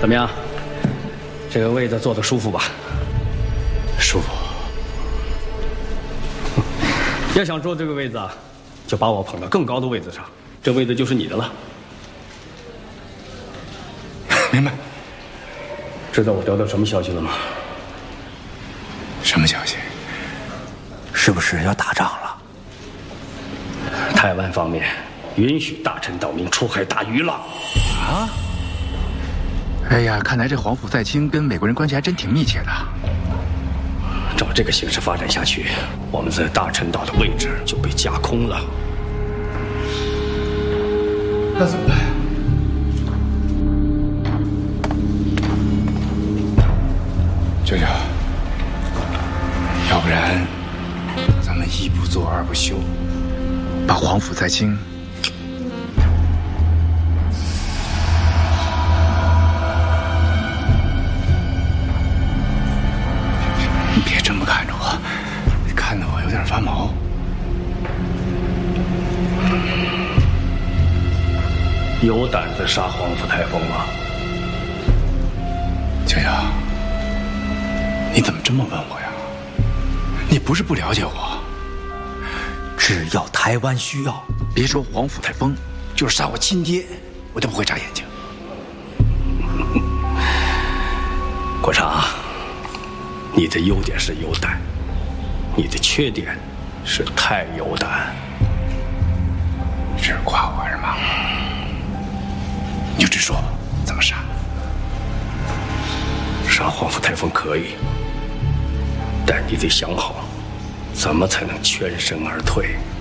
怎么样？这个位子坐得舒服吧？ 舒服。 要想坐这个位子啊，就把我捧到更高的位子上，这位子就是你的了。 明白。 知道我得到什么消息了吗？ 什么消息？ 是不是要打仗了？ 台湾方面允许大陈岛民出海打鱼了。 啊？哎呀，看来这黄埔在清跟美国人关系还真挺密切的。 照这个形势发展下去，我们在大陈岛的位置就被架空了。 那怎么办？舅舅，要不然咱们一不做二不休，把黄埔在清你别这么看着我，看得我有点发毛。 有胆子杀黄埔台风吗？ 舅舅，你怎么这么问我呀？你不是不了解我。 只要台湾需要， 别说黄埔台风，就是杀我亲爹，我都不会眨眼睛。 国昌，你的优点是有胆，你的缺点是太有胆。 这是夸我是吗？你就直说，怎么杀？ 杀黄埔台风可以，但你得想好，怎么才能全身而退。